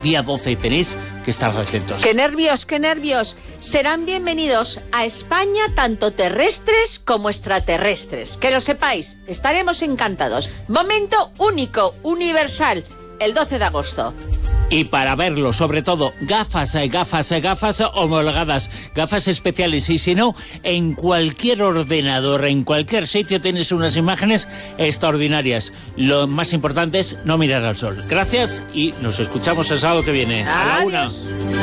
Día 12, tenéis que estar atentos. ¡Qué nervios, qué nervios! Serán bienvenidos a España tanto terrestres como extraterrestres. Que lo sepáis, estaremos encantados. Momento único, universal, el 12 de agosto. Y para verlo, sobre todo, gafas homologadas, gafas especiales. Y si no, en cualquier ordenador, en cualquier sitio tienes unas imágenes extraordinarias. Lo más importante es no mirar al sol. Gracias y nos escuchamos el sábado que viene. Adiós. A la 1.